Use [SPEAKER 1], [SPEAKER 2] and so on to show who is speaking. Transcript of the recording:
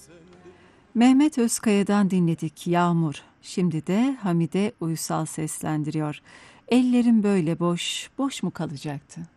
[SPEAKER 1] Mehmet Özkaya'dan dinledik Yağmur. Şimdi de Hamide Uysal seslendiriyor. Ellerim böyle boş, boş mu kalacaktı?